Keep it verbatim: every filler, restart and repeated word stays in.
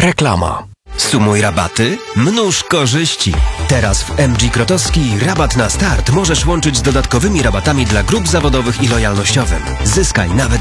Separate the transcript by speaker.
Speaker 1: Reklama.
Speaker 2: Sumuj rabaty, mnóż korzyści. Teraz w M G Krotowski rabat na start możesz łączyć z dodatkowymi rabatami dla grup zawodowych i lojalnościowym. Zyskaj nawet